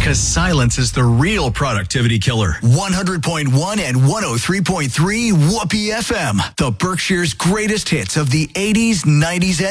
Because silence is the real productivity killer. 100.1 and 103.3 Whoopee FM. The Berkshire's greatest hits of the 80s, 90s, and